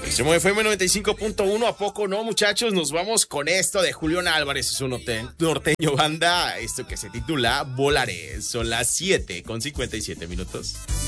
Somos FM 95.1, ¿a poco no, muchachos? Nos vamos con esto de Julián Álvarez, es un norteño banda, esto que se titula Volaré. Son las 7:57 minutos.